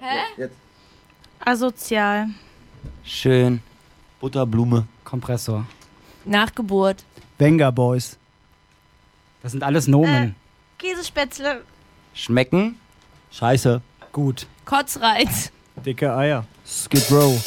Jetzt. Asozial. Schön. Butterblume. Kompressor. Nachgeburt. Venga Boys. Das sind alles Nomen. Käsespätzle. Schmecken. Scheiße. Gut. Kotzreiz. Dicke Eier. Skid Row.